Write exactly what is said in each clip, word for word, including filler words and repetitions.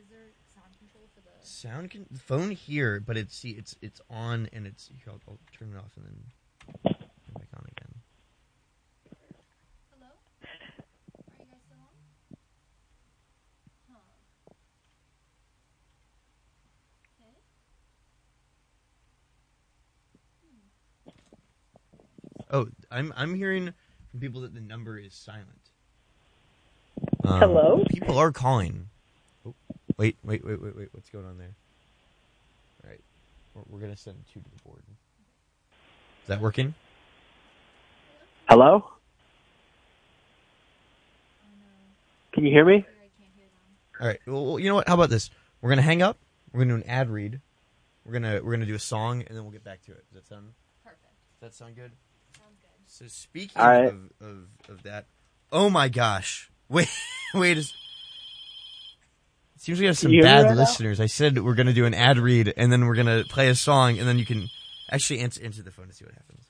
Is there sound control for the sound con- the phone here? But it's see, it's it's on and it's. Here, I'll, I'll turn it off and then turn it back on again. Hello? Are you guys still on? Huh. Okay. Oh, I'm I'm hearing from people that the number is silent. Um, Hello? People are calling. Oh, wait, wait, wait, wait, wait. What's going on there? All right, we're, we're gonna send two to the board. Is that working? Hello? Can you hear me? All right. Well, you know what? How about this? We're gonna hang up. We're gonna do an ad read. We're gonna we're gonna do a song, and then we'll get back to it. Does that sound Perfect? Does that sound good? Sounds good. So speaking right. of, of of that, oh my gosh! Wait, wait. It seems we have some Can you hear me bad right now? listeners. I said we're gonna do an ad read, and then we're gonna play a song, and then you can actually answer answer the phone to see what happens.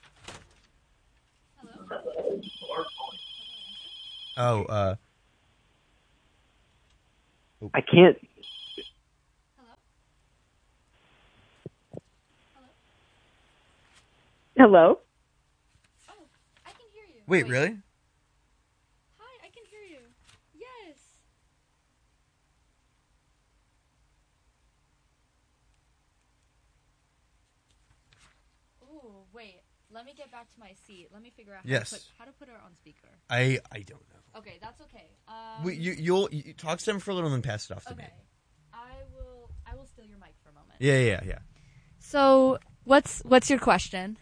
Hello? Oh, uh, I can't. Hello? Hello? Hello? Oh, I can hear you. wait, really? Hi, I can hear you. Yes. Ooh, wait. Let me get back to my seat. Let me figure out how, Yes. to, put, how to put her on speaker. I I don't know. Okay, that's okay. Um, Wait, you you'll you, talk to them for a little, and then pass it off to okay. me. I will. I will steal your mic for a moment. Yeah, yeah, yeah. So, what's what's your question?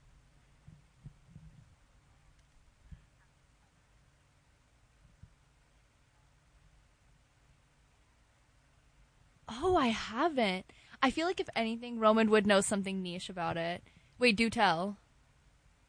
Oh, I haven't. I feel like if anything, Roman would know something niche about it. Wait, do tell.